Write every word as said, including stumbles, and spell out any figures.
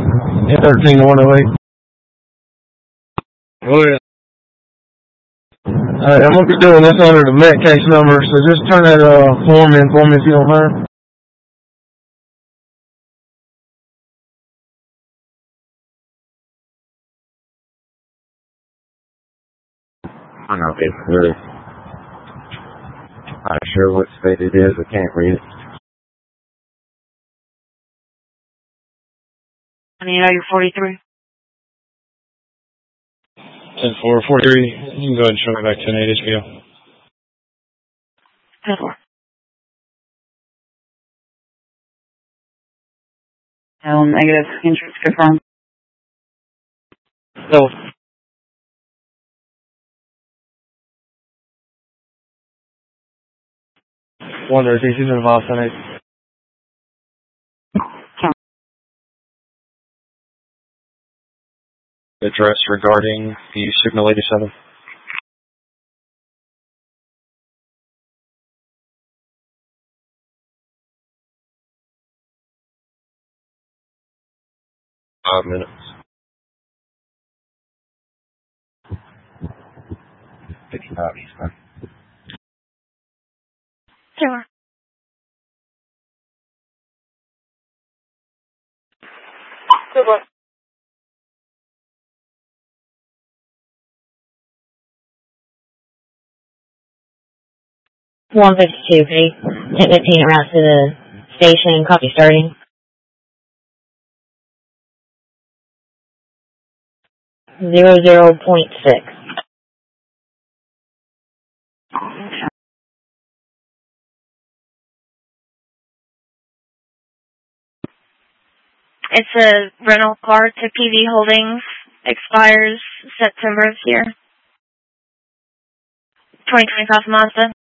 thirteen to one oh eight. Oh, yeah. Alright, I'm going to be doing this under the Met case number, so just turn that uh, form in for me if you don't mind. I'm not sure. Not sure what state it is. I can't read it. I mean, are you forty-three? ten four forty-three. You can go ahead and show me back ten eight H B O. ten four. No, negative. Insurance confirmed. No. Wonder if he's involved in it. Address regarding the Signal eighty-seven. Five minutes. fifty-five Eastern. Sure. Good one. one fifty-two, okay? ten fifteen around to the station, copy starting. Zero zero point six. It's a rental car to P V Holdings. Expires September of this year. twenty twenty-five Mazda.